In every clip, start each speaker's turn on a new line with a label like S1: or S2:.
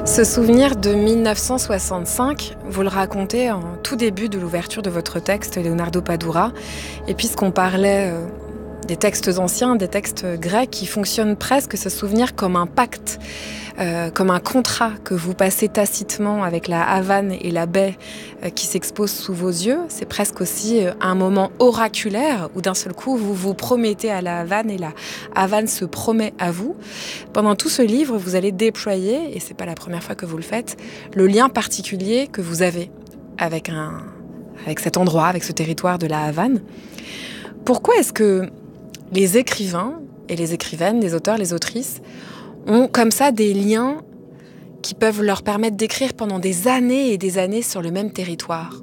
S1: Ce souvenir de 1965, vous le racontez en tout début de l'ouverture de votre texte, Leonardo Padura. Et puisqu'on parlait des textes anciens, des textes grecs, qui fonctionnent presque, ce souvenir, comme un pacte, comme un contrat que vous passez tacitement avec la Havane et la baie qui s'exposent sous vos yeux. C'est presque aussi un moment oraculaire où d'un seul coup vous vous promettez à la Havane et la Havane se promet à vous. Pendant tout ce livre, vous allez déployer, et c'est pas la première fois que vous le faites, le lien particulier que vous avez avec cet endroit, avec ce territoire de la Havane. Pourquoi est-ce que les écrivains et les écrivaines, les auteurs, les autrices ont comme ça des liens qui peuvent leur permettre d'écrire pendant des années et des années sur le même territoire?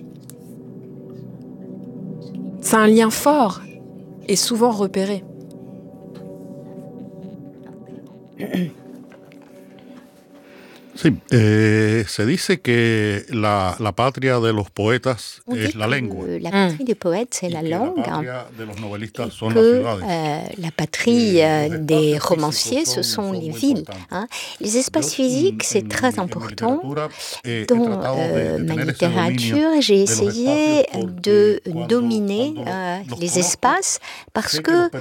S1: C'est un lien fort et souvent repéré.
S2: Sí, se dice que la patria de los poetas es la lengua.
S3: La patrie des poètes, c'est la langue.
S2: La patria de los novelistas son
S3: que
S2: las ciudades.
S3: la patrie des romanciers, ce sont les villes. Les espaces physiques, c'est très important. Dans ma littérature, j'ai essayé de dominer les espaces parce que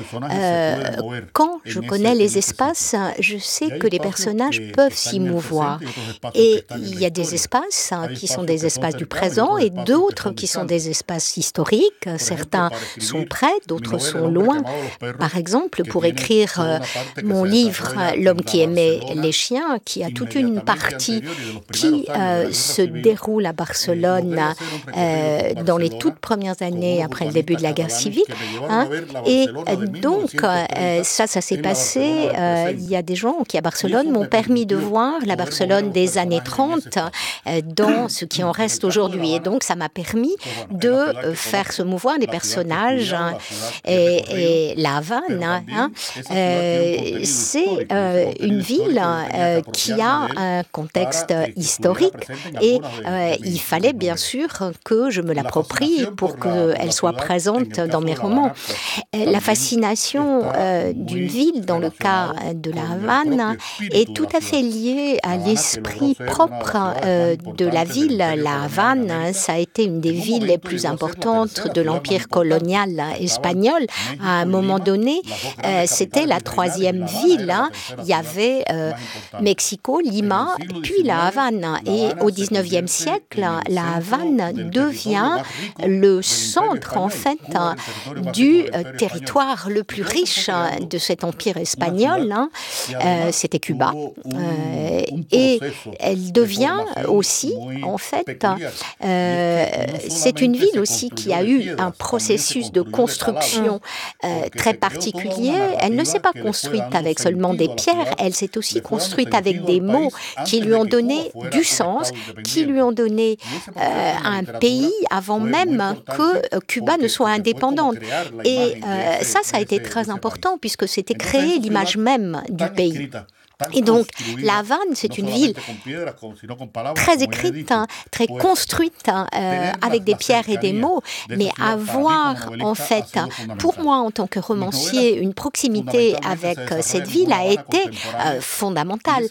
S3: quand je connais les espaces, je sais que les personnages peuvent s'y mouvoir. Et il y a des espaces qui sont des espaces du présent et d'autres qui sont des espaces historiques. Certains sont près, d'autres sont loin. Par exemple, pour écrire mon livre « L'homme qui aimait les chiens », qui a toute une partie qui se déroule à Barcelone dans les toutes premières années après le début de la guerre civile. Et donc, ça s'est passé. Il y a des gens qui, à Barcelone, m'ont permis de voir la Barcelone des années 30 dans ce qui en reste aujourd'hui. Et donc, ça m'a permis de faire se mouvoir les personnages. Et la Havane, c'est une ville qui a un contexte historique. Et il fallait bien sûr que je me l'approprie pour qu'elle soit présente dans mes romans. La fascination d'une ville, dans le cas de la Havane, est tout à fait liée à l'esprit propre de la ville. La Havane, ça a été une des villes les plus importantes de l'empire colonial espagnol. À un moment donné, c'était la troisième ville. Il y avait Mexico, Lima, puis la Havane. Et au XIXe siècle, la Havane devient le centre, en fait, du territoire le plus riche de cet empire espagnol. C'était Cuba. Et elle devient aussi, en fait, c'est une ville aussi qui a eu un processus de construction très particulier. Elle ne s'est pas construite avec seulement des pierres, elle s'est aussi construite avec des mots qui lui ont donné du sens, qui lui ont donné un pays avant même que Cuba ne soit indépendante. Et ça a été très important puisque c'était créer l'image même du pays. Et donc, la Havane, c'est une ville très écrite, très construite, avec des pierres et des mots, mais avoir, en fait, pour moi, en tant que romancier, une proximité avec cette ville a été fondamentale.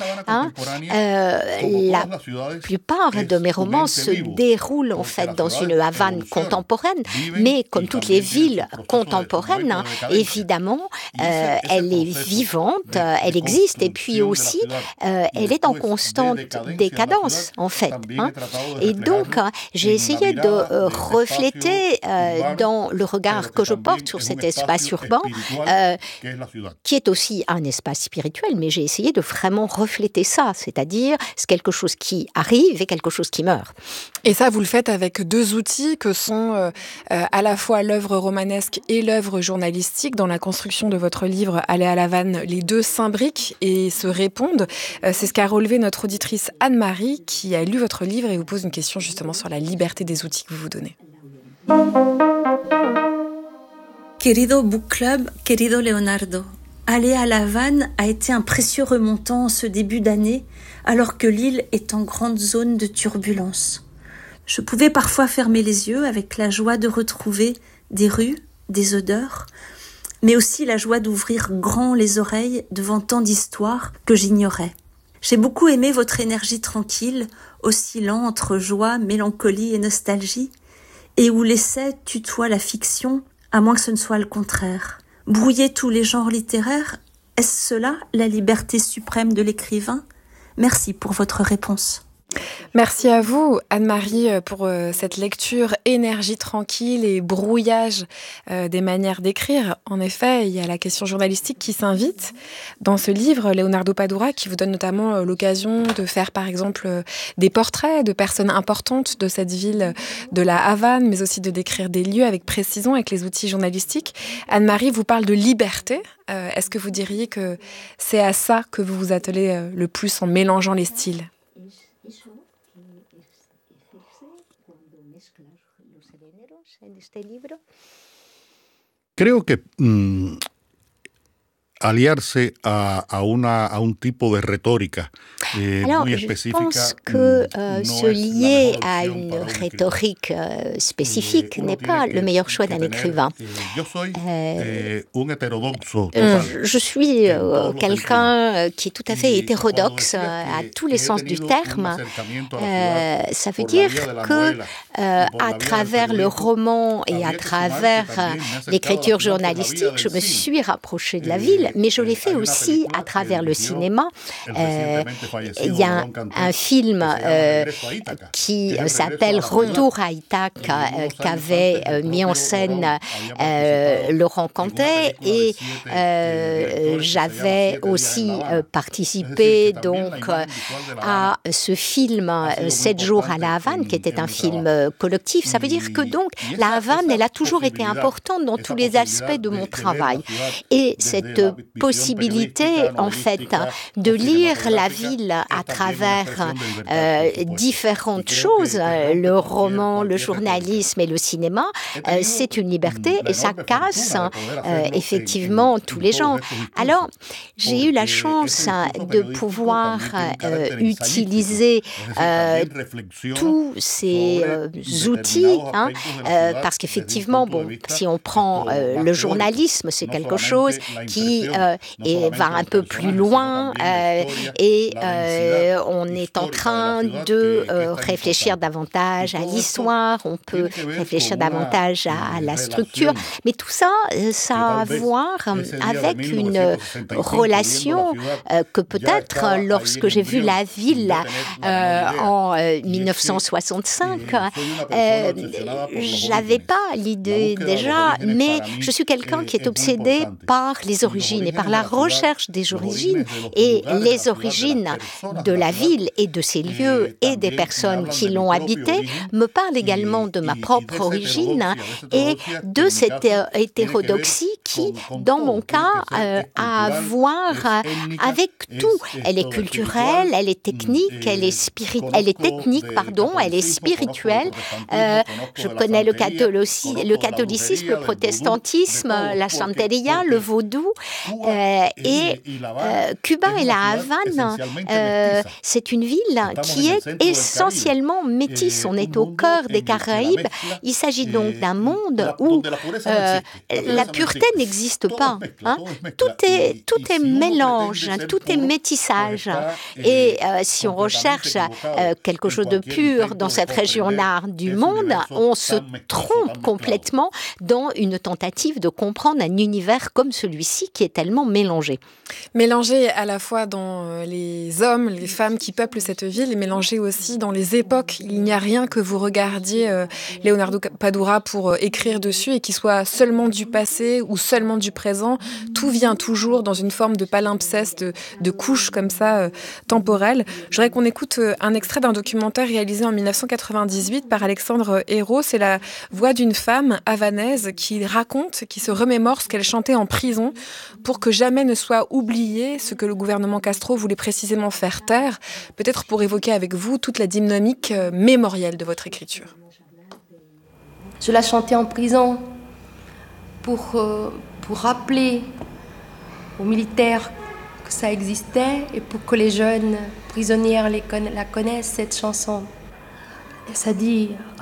S3: La plupart de mes romans se déroulent, en fait, dans une Havane contemporaine, mais comme toutes les villes contemporaines, évidemment, elle est vivante, elle existe, et puis aussi, elle est en constante décadence, en fait. Et donc, j'ai essayé de refléter dans le regard que je porte sur cet espace urbain, qui est aussi un espace spirituel, mais j'ai essayé de vraiment refléter ça, c'est-à-dire c'est quelque chose qui arrive et quelque chose qui meurt.
S1: Et ça, vous le faites avec deux outils que sont à la fois l'œuvre romanesque et l'œuvre journalistique. Dans la construction de votre livre « Aller à la Havane », les deux s'imbriquent et se répondent. C'est ce qu'a relevé notre auditrice Anne-Marie qui a lu votre livre et vous pose une question justement sur la liberté des outils que vous vous donnez.
S4: Querido Book Club, querido Leonardo, aller à La Havane a été un précieux remontant en ce début d'année alors que l'île est en grande zone de turbulence. Je pouvais parfois fermer les yeux avec la joie de retrouver des rues, des odeurs, mais aussi la joie d'ouvrir grand les oreilles devant tant d'histoires que j'ignorais. J'ai beaucoup aimé votre énergie tranquille, oscillant entre joie, mélancolie et nostalgie, et où l'essai tutoie la fiction, à moins que ce ne soit le contraire. Brouiller tous les genres littéraires, est-ce cela la liberté suprême de l'écrivain ? Merci pour votre réponse.
S1: Merci à vous, Anne-Marie, pour cette lecture énergie tranquille et brouillage des manières d'écrire. En effet, il y a la question journalistique qui s'invite dans ce livre, Leonardo Padura, qui vous donne notamment l'occasion de faire, par exemple, des portraits de personnes importantes de cette ville de la Havane, mais aussi de décrire des lieux avec précision, avec les outils journalistiques. Anne-Marie vous parle de liberté. Est-ce que vous diriez que c'est à ça que vous vous attelez le plus en mélangeant les styles ?
S2: Creo que aliarse a un tipo de retórica muy específica.
S3: Alors, je pense que se lier à une rhétorique spécifique n'est pas le meilleur choix d'un écrivain. Je suis quelqu'un qui est tout à fait hétérodoxe à tous les sens du terme. Ça veut dire que à travers le roman et à travers l'écriture journalistique, je me suis rapprochée de la ville. Mais je l'ai fait aussi à travers le cinéma. Il y a un film qui s'appelle Retour à Ithaque qu'avait mis en scène Laurent Cantet et j'avais aussi participé donc à ce film 7 jours à la Havane qui était un film collectif. Ça veut dire que donc la Havane, elle a toujours été importante dans tous les aspects de mon travail. Et cette possibilité, en fait, de lire la ville à travers différentes choses, le roman, le journalisme et le cinéma, c'est une liberté et ça casse effectivement tous les genres. Alors, j'ai eu la chance de pouvoir utiliser tous ces outils, parce qu'effectivement, bon, si on prend le journalisme, c'est quelque chose qui va un peu plus loin et on est en train de réfléchir davantage à l'histoire, on peut réfléchir davantage à la structure, mais tout ça, ça a à voir avec une relation que peut-être lorsque j'ai vu la ville en 1965, j'avais pas l'idée déjà, mais je suis quelqu'un qui est obsédé par les origines et par la recherche des origines et les origines de la ville et de ses lieux et des personnes qui l'ont habitée me parlent également de ma propre origine et de cette hétérodoxie qui, dans mon cas, a à voir avec tout. Elle est culturelle, elle est technique, elle est spirituelle, je connais le catholicisme, le protestantisme, la santeria, le vaudou. Et Cuba et la Havane, c'est une ville qui est essentiellement métisse. On est au cœur des Caraïbes. Il s'agit donc d'un monde où la pureté n'existe pas. Tout est mélange, tout est métissage. Et si on recherche quelque chose de pur dans cette région-là du monde, on se trompe complètement dans une tentative de comprendre un univers comme celui-ci qui est tellement mélangé.
S1: Mélangé à la fois dans les hommes, les femmes qui peuplent cette ville, et mélangé aussi dans les époques. Il n'y a rien que vous regardiez Leonardo Padura pour écrire dessus et qui soit seulement du passé ou seulement du présent. Tout vient toujours dans une forme de palimpseste, de couches comme ça, temporelles. Je voudrais qu'on écoute un extrait d'un documentaire réalisé en 1998 par Alexandre Hérault. C'est la voix d'une femme havanaise qui raconte, qui se remémore ce qu'elle chantait en prison pour que jamais ne soit oublié ce que le gouvernement Castro voulait précisément faire taire, peut-être pour évoquer avec vous toute la dynamique mémorielle de votre écriture.
S5: Je la chantais en prison pour rappeler aux militaires que ça existait et pour que les jeunes prisonnières la connaissent, cette chanson. Et ça dit